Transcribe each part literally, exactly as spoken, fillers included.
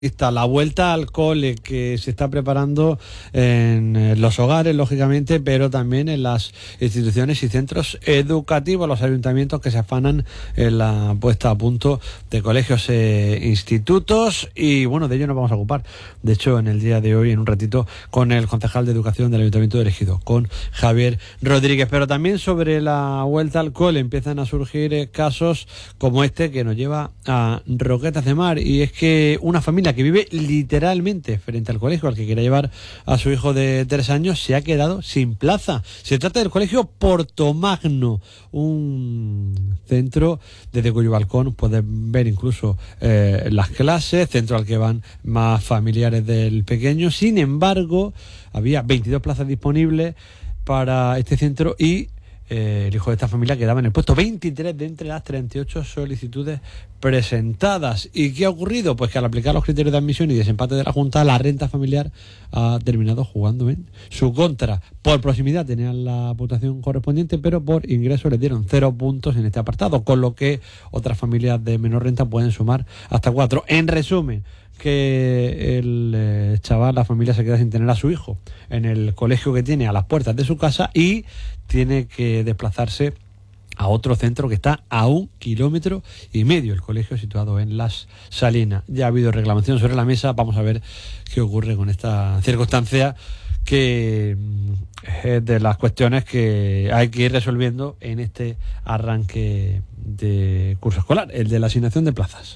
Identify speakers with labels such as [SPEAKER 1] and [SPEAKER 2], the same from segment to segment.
[SPEAKER 1] La vuelta al cole que se está preparando en los hogares, lógicamente, pero también en las instituciones y centros educativos, los ayuntamientos que se afanan en la puesta a punto de colegios e institutos, y bueno, de ello nos vamos a ocupar, de hecho, en el día de hoy, en un ratito, con el concejal de Educación del Ayuntamiento de Ejido, con Javier Rodríguez. Pero también sobre la vuelta al cole empiezan a surgir casos como este que nos lleva a Roquetas de Mar, y es que una familia que vive literalmente frente al colegio al que quiere llevar a su hijo de tres años se ha quedado sin plaza. Se trata del colegio Portomagno, un centro desde cuyo balcón pueden ver incluso eh, las clases, centro al que van más familiares del pequeño. Sin embargo, había veintidós plazas disponibles para este centro y Eh, el hijo de esta familia quedaba en el puesto veintitrés de entre las treinta y ocho solicitudes presentadas. ¿Y qué ha ocurrido? Pues que al aplicar los criterios de admisión y desempate de la Junta, la renta familiar ha terminado jugando en su contra. Por proximidad tenían la votación correspondiente, pero por ingreso les dieron cero puntos en este apartado, con lo que otras familias de menor renta pueden sumar hasta cuatro. En resumen, que el eh, chaval, la familia se queda sin tener a su hijo en el colegio que tiene a las puertas de su casa y tiene que desplazarse a otro centro que está a un kilómetro y medio, el colegio situado en Las Salinas. Ya ha habido reclamación sobre la mesa, vamos a ver qué ocurre con esta circunstancia, que es de las cuestiones que hay que ir resolviendo en este arranque de curso escolar, el de la asignación de plazas,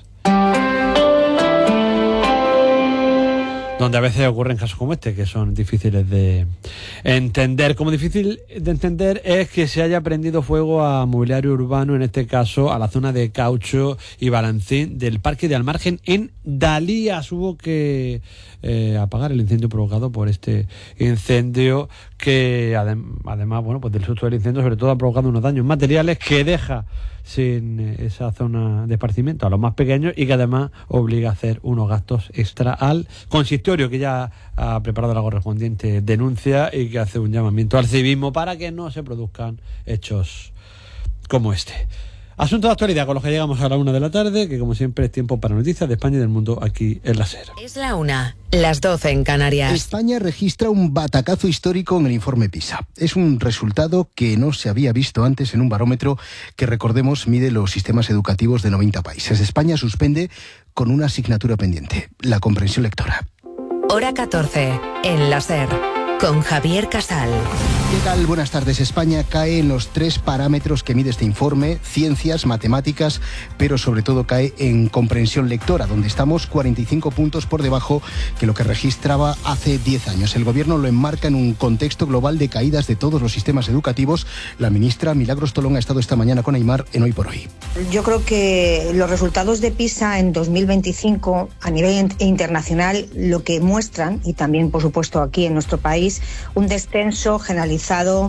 [SPEAKER 1] donde a veces ocurren casos como este, que son difíciles de entender. Como difícil de entender es que se haya prendido fuego a mobiliario urbano, en este caso a la zona de Caucho y Balancín del Parque de Almargen en Dalías. Hubo que eh, apagar el incendio provocado por este incendio que adem- además, bueno, pues del susto del incendio sobre todo ha provocado unos daños materiales que deja sin esa zona de esparcimiento a los más pequeños y que además obliga a hacer unos gastos extra al consistorio, que ya ha preparado la correspondiente denuncia y que hace un llamamiento al civismo para que no se produzcan hechos como este. Asunto de actualidad con los que llegamos a la una de la tarde, que como siempre es tiempo para noticias de España y del mundo aquí en la SER.
[SPEAKER 2] Es la una, las doce en Canarias.
[SPEAKER 3] España registra un batacazo histórico en el informe PISA. Es un resultado que no se había visto antes en un barómetro que, recordemos, mide los sistemas educativos de noventa países. España suspende con una asignatura pendiente, la comprensión lectora.
[SPEAKER 2] Hora catorce, en la SER, con Javier Casal.
[SPEAKER 3] ¿Qué tal? Buenas tardes. España cae en los tres parámetros que mide este informe: ciencias, matemáticas, pero sobre todo cae en comprensión lectora, donde estamos cuarenta y cinco puntos por debajo que lo que registraba hace diez años. El gobierno lo enmarca en un contexto global de caídas de todos los sistemas educativos. La ministra Milagros Tolón ha estado esta mañana con Aimar en Hoy por Hoy.
[SPEAKER 4] Yo creo que los resultados de PISA en dos mil veinticinco a nivel internacional lo que muestran, y también por supuesto aquí en nuestro país, un descenso generalizado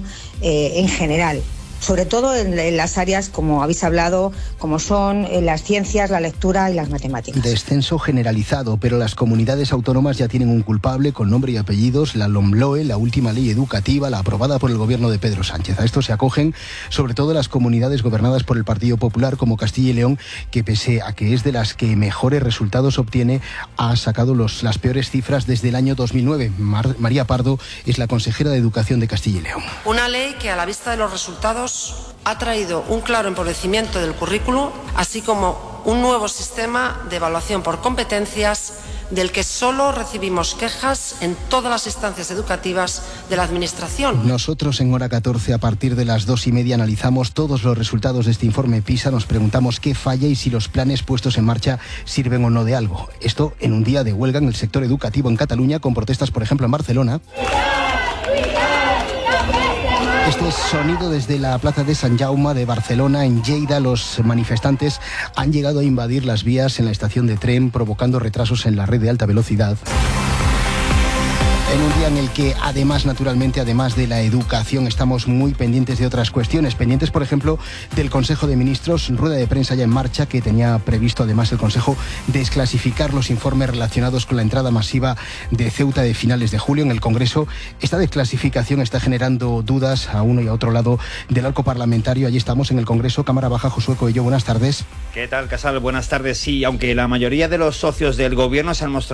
[SPEAKER 4] eh, en general, sobre todo en, en las áreas, como habéis hablado, como son eh, las ciencias, la lectura y las matemáticas.
[SPEAKER 3] Descenso generalizado, pero las comunidades autónomas ya tienen un culpable con nombre y apellidos: la LOMLOE, la última ley educativa, la aprobada por el gobierno de Pedro Sánchez. A esto se acogen sobre todo las comunidades gobernadas por el Partido Popular, como Castilla y León, que pese a que es de las que mejores resultados obtiene, ha sacado los, las peores cifras desde el año dos mil nueve. Mar, María Pardo es la consejera de Educación de Castilla y León.
[SPEAKER 5] Una ley que, a la vista de los resultados, ha traído un claro empobrecimiento del currículo, así como un nuevo sistema de evaluación por competencias, del que solo recibimos quejas en todas las instancias educativas de la Administración.
[SPEAKER 3] Nosotros en Hora catorce, a partir de las dos y media, analizamos todos los resultados de este informe PISA. Nos preguntamos qué falla y si los planes puestos en marcha sirven o no de algo. Esto en un día de huelga en el sector educativo en Cataluña, con protestas, por ejemplo, en Barcelona. Este es sonido desde la plaza de Sant Jaume de Barcelona. En Lleida, los manifestantes han llegado a invadir las vías en la estación de tren, provocando retrasos en la red de alta velocidad. En un día en el que además, naturalmente, además de la educación, estamos muy pendientes de otras cuestiones. Pendientes, por ejemplo, del Consejo de Ministros, rueda de prensa ya en marcha, que tenía previsto además el Consejo desclasificar los informes relacionados con la entrada masiva de Ceuta de finales de julio. En el Congreso, esta desclasificación está generando dudas a uno y a otro lado del arco parlamentario. Allí estamos en el Congreso. Cámara Baja, Josué Coello, buenas tardes.
[SPEAKER 6] ¿Qué tal, Casal? Buenas tardes. Sí, aunque la mayoría de los socios del Gobierno se han mostrado